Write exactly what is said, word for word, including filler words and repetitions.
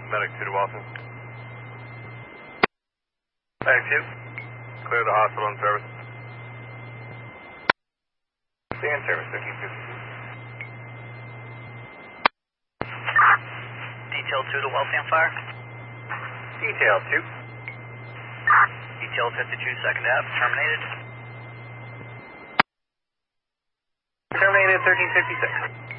Medic two to Walton. Medic two. Clear the hospital in service. Stay in service, thirteen fifty-two. Detail two to Waltham Fire. Detail two. Detail fifty-two, second F, terminated. Terminated thirteen fifty-six.